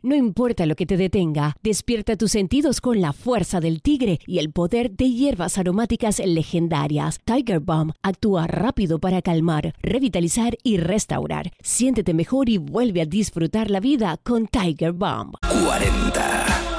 No importa lo que te detenga, despierta tus sentidos con la fuerza del tigre y el poder de hierbas aromáticas legendarias. Tiger Balm actúa rápido para calmar, revitalizar y restaurar. Siéntete mejor y vuelve a disfrutar la vida con Tiger Balm. 40.